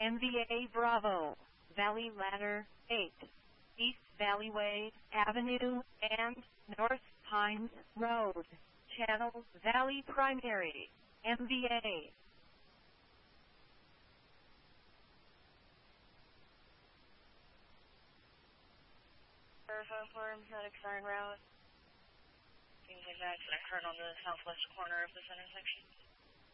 MVA Bravo, Valley Ladder 8, East Valleyway Avenue, and North Pines Road. Channel Valley Primary, MVA. Verify form, medic sign route. Seems like that's an occurred on the southwest corner of this intersection.